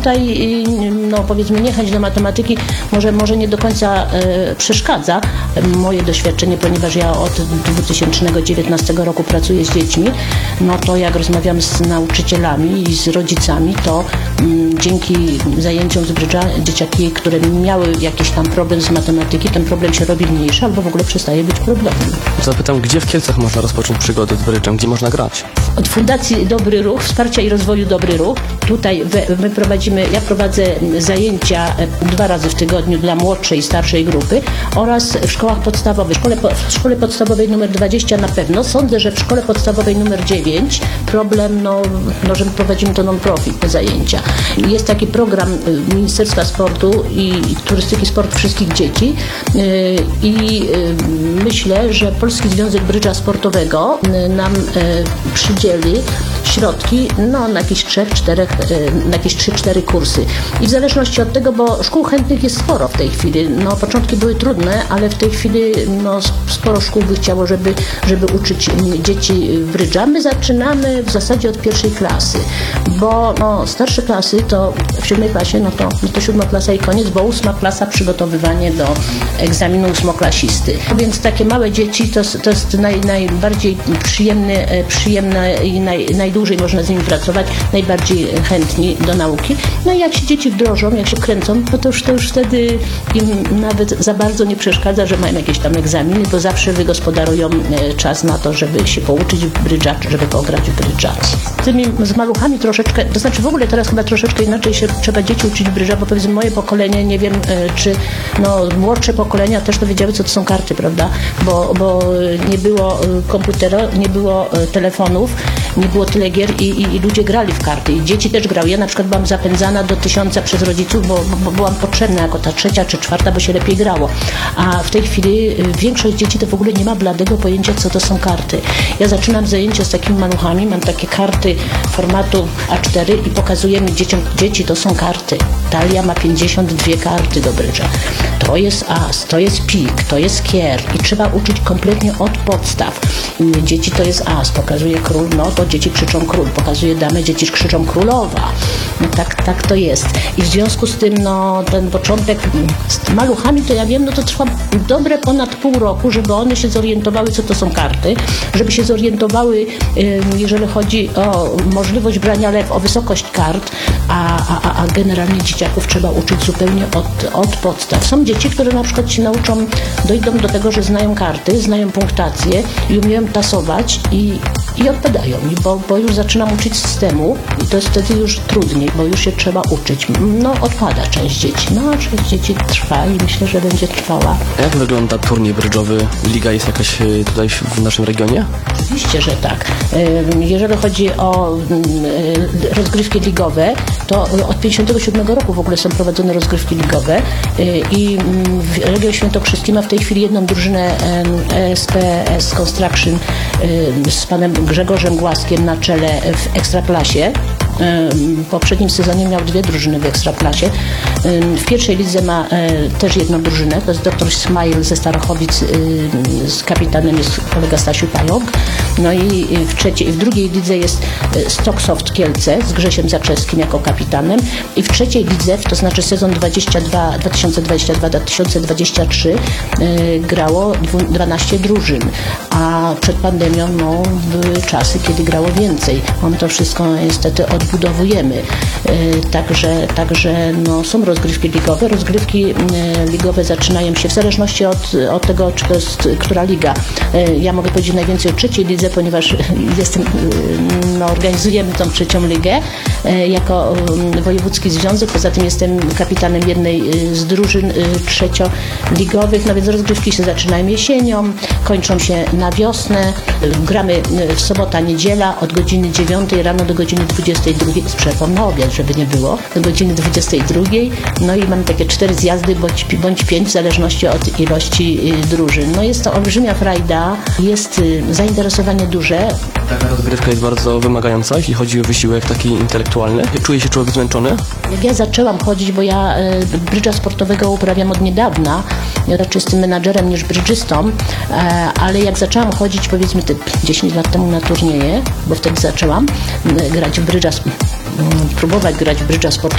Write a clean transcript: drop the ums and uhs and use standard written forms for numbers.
tutaj, no powiedzmy, niechęć do matematyki może nie do końca przeszkadza. Moje doświadczenie, ponieważ ja od 2019 roku pracuję z dziećmi, no to jak rozmawiam z nauczycielami i z rodzicami, to dzięki zajęciom z brydża dzieciaki, które miały jakiś tam problem z matematyki, ten problem się robi mniejszy albo w ogóle przestaje być problemem. Zapytam, gdzie w Kielcach można rozpocząć przygodę z brydżem, gdzie można grać? Od Fundacji Dobry Ruch, Wsparcia i Rozwoju Dobry Ruch. Tutaj ja prowadzę zajęcia 2 razy w tygodniu dla młodszej i starszej grupy oraz w szkołach podstawowych. W szkole podstawowej numer 20 na pewno. Sądzę, że w szkole podstawowej numer 9 problem, że prowadzimy to non-profit, te zajęcia. Jest taki program Ministerstwa Sportu i Turystyki Sport Wszystkich Dzieci i myślę, że Polski Związek Brydża Sportowego nam przydzieli środki na jakieś 3-4 kursy. I w zależności od tego, bo szkół chętnych jest sporo w tej chwili. Początki były trudne, ale w tej chwili sporo szkół by chciało, żeby uczyć dzieci brydża. My zaczynamy w zasadzie od 1. klasy, bo starsze klasy to w 7. klasie, to 7. klasa i koniec, bo 8. klasa przygotowywanie do egzaminu 8-klasisty. Więc takie małe dzieci to jest najbardziej przyjemne i najdłużej można z nimi pracować, najbardziej chętni do nauki. No i jak się dzieci wdrożą, jak się kręcą, to już wtedy im nawet za bardzo nie przeszkadza, że mają jakieś tam egzaminy, bo zawsze wygospodarują czas na to, żeby się pouczyć w brydża, żeby pograć w brydża. Z maluchami troszeczkę, to znaczy w ogóle teraz chyba troszeczkę inaczej się trzeba dzieci uczyć brydża, bo powiedzmy moje pokolenie, nie wiem czy młodsze pokolenia też to wiedziały, co to są karty, prawda, bo nie było komputera, nie było telefonów, nie było tyle gier i ludzie grali w karty i dzieci też grały. Ja na przykład byłam zapędzana do 1000 przez rodziców, bo byłam potrzebna jako ta 3. czy 4, bo się lepiej grało. A w tej chwili większość dzieci to w ogóle nie ma bladego pojęcia, co to są karty. Ja zaczynam zajęcia z takimi maluchami, mam takie karty formatu A4 i pokazujemy dzieciom, dzieci to są karty. Talia ma 52 karty do brydża. To jest as, to jest pik, to jest kier i trzeba uczyć kompletnie od podstaw. Dzieci to jest as, pokazuje król, to dzieci krzyczą król, pokazuje damę, dzieci krzyczą królowa. Tak to jest. I w związku z tym, ten początek z maluchami, to ja wiem, to trwa dobre ponad pół roku, żeby one się zorientowały, co to są karty, żeby się zorientowały, jeżeli chodzi o możliwość brania lew, o wysokość kart, a generalnie dzieciaków trzeba uczyć zupełnie od podstaw. Są dzieci, które na przykład się nauczą, dojdą do tego, że znają karty, znają punktację i umieją tasować i odpadają mi, bo już zaczynam uczyć systemu i to jest wtedy już trudniej, bo już się trzeba uczyć. Odpada część dzieci. A część dzieci trwa i myślę, że będzie trwała. A jak wygląda turniej brydżowy? Liga jest jakaś tutaj w naszym regionie? Oczywiście, że tak. Jeżeli chodzi o rozgrywki ligowe, to od 1957 roku w ogóle są prowadzone rozgrywki ligowe i Region Świętokrzyski ma w tej chwili jedną drużynę SPS Construction z panem Grzegorzem Głaskiem na czele w Ekstraklasie. W poprzednim sezonie miał 2 drużyny w Ekstraklasie. W pierwszej lidze ma też jedną drużynę, to jest dr Smile ze Starachowic, z kapitanem jest kolega Stasiu Pająk. W drugiej lidze jest Stocksoft Kielce z Grzesiem Zaczeskim jako kapitanem i w trzeciej lidze, to znaczy sezon 2022-2023 grało 12 drużyn, a przed pandemią były czasy, kiedy grało więcej. My to wszystko niestety odbudowujemy. Także są rozgrywki ligowe. Rozgrywki ligowe zaczynają się w zależności od tego, czy to jest która liga. Ja mogę powiedzieć najwięcej o trzeciej lidze, ponieważ organizujemy tą trzecią ligę jako wojewódzki związek. Poza tym jestem kapitanem jednej z drużyn trzecioligowych. Więc rozgrywki się zaczynają jesienią, kończą się na wiosnę. Gramy w sobota, niedziela od godziny 9 rano do godziny 22 z przerwą na obiad, żeby nie było, do godziny 22. I mamy takie 4 zjazdy bądź 5 w zależności od ilości drużyn. Jest to olbrzymia frajda, jest zainteresowanie duże. Taka rozgrywka jest bardzo wymagająca, jeśli chodzi o wysiłek taki intelektualny. Czuje się człowiek zmęczony? Jak ja zaczęłam chodzić, bo ja brydża sportowego uprawiam od niedawna, ja raczej jestem menadżerem niż brydżystą, ale jak zaczęłam chodzić, powiedzmy 10 lat temu na turnieje, bo wtedy zaczęłam próbować grać w brydża sportowego,